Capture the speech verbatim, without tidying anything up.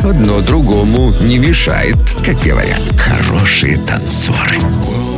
Одно другому не мешает, как говорят хорошие танцоры.